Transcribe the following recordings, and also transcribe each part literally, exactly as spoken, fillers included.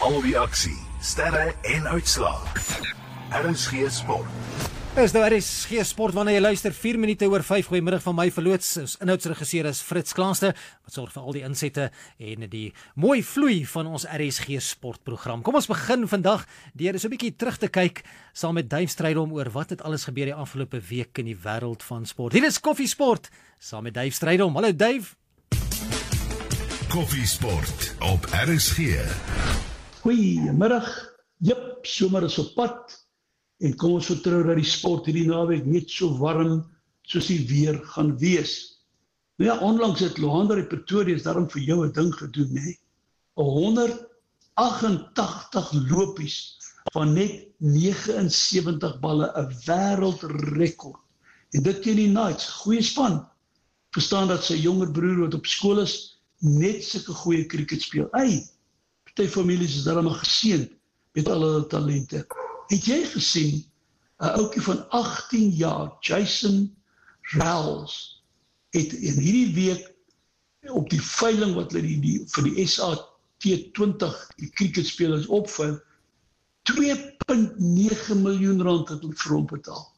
Al die aksie, sterre en uitslae. R S G Sport. Is nou R S G Sport wanneer jy luister vier minute oor vyf. Goeiemiddag van my verloots. Ons inhoudsregisseur is Fritz Klaaste wat sorg vir al die insette en die mooi vloei van ons R S G Sport program. Kom ons begin vandag deur so 'n bietjie terug te kyk saam met Dave Strydom oor wat het alles gebeur die afgelope week in die wêreld van sport. Hier is Koffie Sport saam met Dave Strydom. Hallo Dave. Koffie Sport op R S G. Goeiemiddag. Jep, somer is op pad. En kom ons vertrou dat die sport hierdie naweek net so warm soos die weer gaan wees. Nou ja, onlangs het Luanda die Pretorius daarom vir jou 'n ding gedoen, hè. honderd agt en tagtig lopies van net negenensewentig en sewentig balle, 'n wêreldrekord. En dit teen die Knights, goeie span. Verstaan dat sy jonger broer wat op skool is, net sulke goeie cricket speel. Ei, party families is daarom geseënd met al hulle talente. Het jy gesien, 'n ouetjie van agttien jaar, Jason Rowles, het in hierdie week op die veiling wat hulle die, die, vir die S A T twintig, die cricketspelers opveil, twee komma negen miljoen rand het hulle vir hom betaal.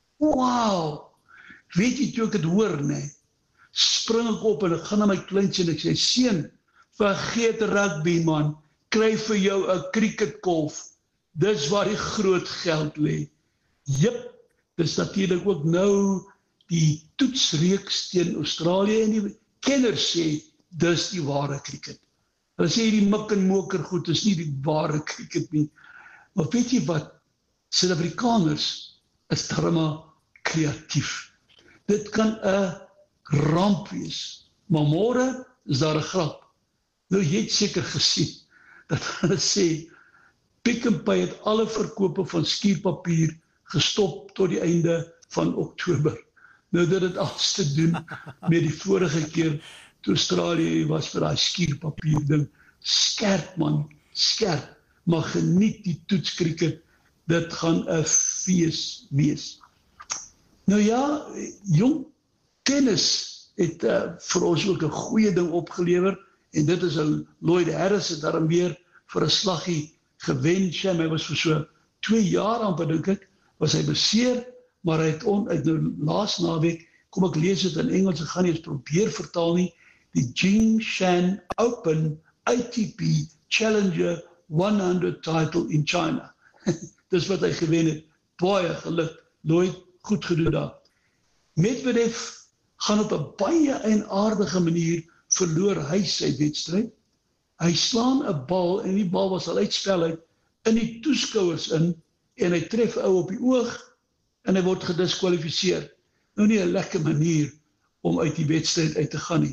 Wow! Weet jy toe ek het hoor, nee, spring ek op en ek gaan na my kleintjie en ek sê, seun, vergeet rugby man, kry vir jou 'n cricketkolf. Dis waar die groot geld lê. Jep, dis natuurlik ook nou die toetsreeks teen Australië en die kenners sê, dis die ware cricket. Hulle sê die mik en moker goed is nie die ware cricket nie. Maar weet jy wat, Suid-Afrikaners is darma kreatief. Dit kan 'n ramp wees, maar môre is daar 'n grap. Nou jy het seker gesien, dat hulle sê, Pick n Pay het alle verkope van skuurpapier gestop tot die einde van Oktober. Nou dit het alles te doen met die vorige keer toe Australië was vir daai skuurpapier ding. Skerp man, skerp, maar geniet die toetskriket. Dit gaan 'n fees wees. Nou ja, jong tennis het uh, vir ons ook 'n goeie ding opgelewer en dit is ou Lloyd Harris het daarom weer vir 'n slaggie gewen. Shem, hy was vir so twee jaar amper dink ek, was hy beseer, maar hy het on, uit nou laas naweek, kom ek lees dit in Engels, ek gaan nie eens probeer vertaal nie, die Jingshan Open A T P Challenger honderd title in China. Dis wat hy gewen het. Baie geluk, Lloyd, goed gedoen daar. Medvedev gaan op 'n baie eienaardige manier verloor hy sy wedstryd. Hy slaan 'n bal en die bal was al uitspel uit in die toeskouers in en hy tref ou op die oog en hy word gediskwalifiseer. Nou nie 'n lekker manier om uit die wedstryd uit te gaan nie.